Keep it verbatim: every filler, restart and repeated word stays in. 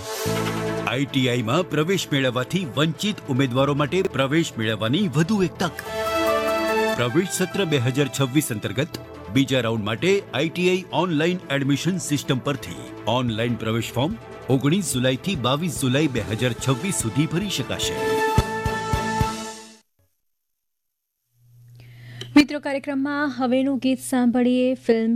આઈટીઆઈમાં પ્રવેશ મેળવવાથી વંચિત ઉમેદવારો માટે પ્રવેશ મેળવવાની વધુ એક તક. પ્રવેશ સત્ર બે હજાર છવ્વીસ અંતર્ગત બીજા રાઉન્ડ માટે આઈટીઆઈ ઓનલાઈન એડમિશન સિસ્ટમ પરથી ઓનલાઈન પ્રવેશ ફોર્મ ઓગણીસ જુલાઈથી બાવીસ જુલાઈ બે હજાર છવ્વીસ સુધી ભરી શકાશે. મિત્રો, કાર્યક્રમમાં હવેનું ગીત સાંભળીએ. ફિલ્મ